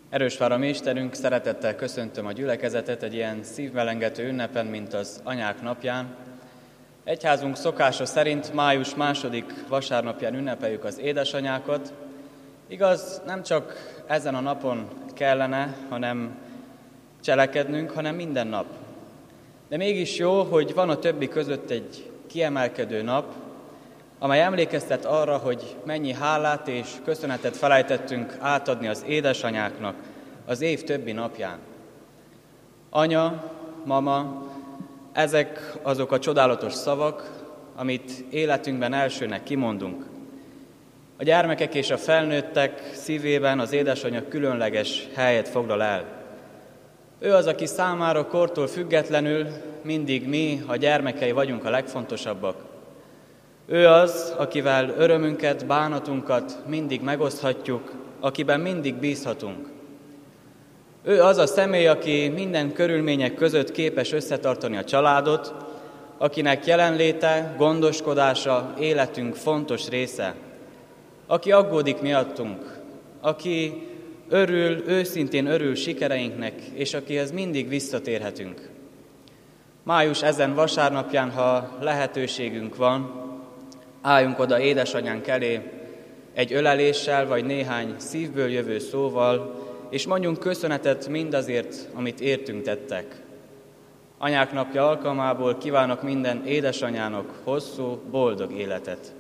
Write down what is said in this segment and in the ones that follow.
Erősvár a mi Istenünk, szeretettel köszöntöm a gyülekezetet egy ilyen szívmelengető ünnepen, mint az Anyák napján. Egyházunk szokása szerint május 2. vasárnapján ünnepeljük az édesanyákat. Igaz, nem csak ezen a napon kellene, hanem cselekednünk, hanem minden nap. De mégis jó, hogy van a többi között egy kiemelkedő nap, amely emlékeztet arra, hogy mennyi hálát és köszönetet felejtettünk átadni az édesanyáknak az év többi napján. Anya, mama, ezek azok a csodálatos szavak, amit életünkben elsőnek kimondunk. A gyermekek és a felnőttek szívében az édesanyja különleges helyet foglal el. Ő az, aki számára kortól függetlenül mindig mi, a gyermekei vagyunk a legfontosabbak. Ő az, akivel örömünket, bánatunkat mindig megoszthatjuk, akiben mindig bízhatunk. Ő az a személy, aki minden körülmények között képes összetartani a családot, akinek jelenléte, gondoskodása életünk fontos része, aki aggódik miattunk, aki őszintén örül sikereinknek, és akihez mindig visszatérhetünk. Május ezen vasárnapján, ha lehetőségünk van, álljunk oda édesanyánk elé egy öleléssel, vagy néhány szívből jövő szóval, és mondjunk köszönetet mindazért, amit értünk tettek. Anyák napja alkalmából kívánok minden édesanyának hosszú, boldog életet.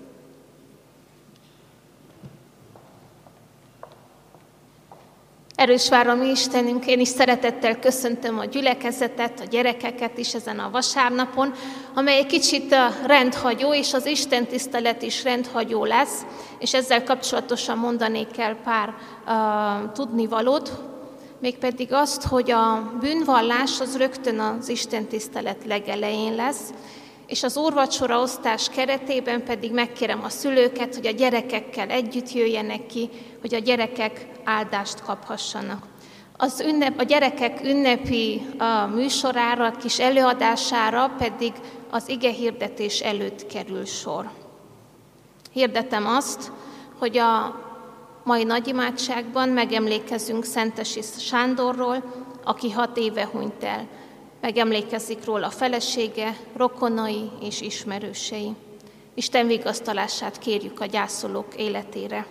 Erősvár a mi Istenünk, én is szeretettel köszöntöm a gyülekezetet, a gyerekeket is ezen a vasárnapon, amely egy kicsit rendhagyó, és az istentisztelet is rendhagyó lesz, és ezzel kapcsolatosan mondanék el pár tudnivalót, mégpedig azt, hogy a bűnvallás az rögtön az istentisztelet legelején lesz, és az úrvacsora osztás keretében pedig megkérem a szülőket, hogy a gyerekekkel együtt jöjjenek ki, hogy a gyerekek áldást kaphassanak. A gyerekek ünnepi műsorára, kis előadására pedig az igehirdetés előtt kerül sor. Hirdetem azt, hogy a mai nagyimádságban megemlékezünk Szentesi Sándorról, aki 6 éve hunyt el. Megemlékezik róla a felesége, rokonai és ismerősei. Isten vigasztalását kérjük a gyászolók életére.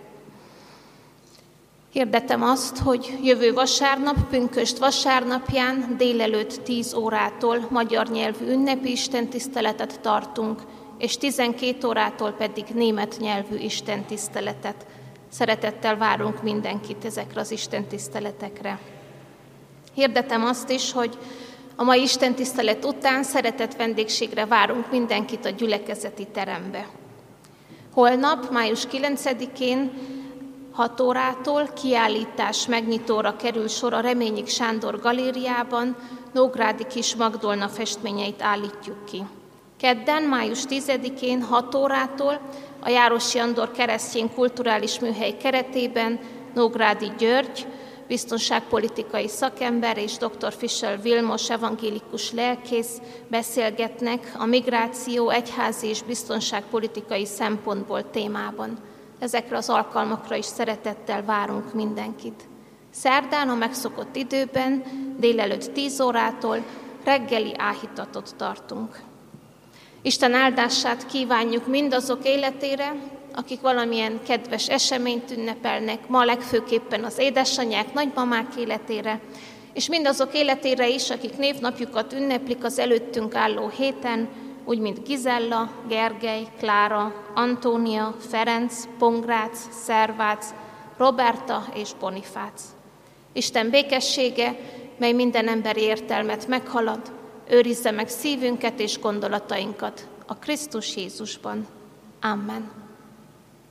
Hirdetem azt, hogy jövő vasárnap, pünkösd vasárnapján délelőtt 10 órától magyar nyelvű ünnepi istentiszteletet tartunk, és 12 órától pedig német nyelvű istentiszteletet. Szeretettel várunk mindenkit ezekre az istentiszteletekre. Hirdetem azt is, hogy a mai istentisztelet után szeretett vendégségre várunk mindenkit a gyülekezeti terembe. Holnap, május 9-én 6 órától kiállítás megnyitóra kerül sor a Reményik Sándor galériában, Nógrádi Kis Magdolna festményeit állítjuk ki. Kedden, május 10-én 6 órától a Járosi Andor Keresztény Kulturális Műhely keretében Nógrádi György, biztonságpolitikai szakember és dr. Fischer Vilmos evangélikus lelkész beszélgetnek a migráció egyházi és biztonságpolitikai szempontból témában. Ezekre az alkalmakra is szeretettel várunk mindenkit. Szerdán a megszokott időben, délelőtt 10 órától reggeli áhítatot tartunk. Isten áldását kívánjuk mindazok életére, akik valamilyen kedves eseményt ünnepelnek, ma legfőképpen az édesanyák, nagymamák életére, és mindazok életére is, akik névnapjukat ünneplik az előttünk álló héten, úgy mint Gizella, Gergely, Klára, Antónia, Ferenc, Pongrác, Szervác, Roberta és Bonifác. Isten békessége, mely minden emberi értelmet meghalad, őrizze meg szívünket és gondolatainkat a Krisztus Jézusban. Amen.